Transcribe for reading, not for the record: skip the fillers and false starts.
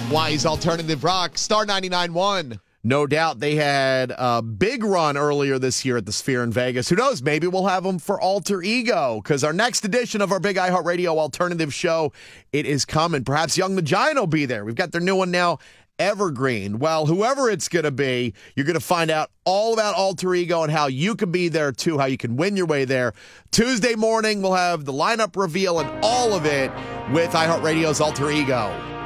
Hawaii's Alternative Rock, Star 99.1. No doubt they had a big run earlier this year at the Sphere in Vegas. Who knows? Maybe we'll have them for Alter Ego, because our next edition of our big iHeartRadio Alternative show, it is coming. Perhaps Young the Giant will be there. We've got their new one now, Evergreen. Well, whoever it's going to be, you're going to find out all about Alter Ego and how you can be there too, how you can win your way there. Tuesday morning, we'll have the lineup reveal and all of it with iHeartRadio's Alter Ego.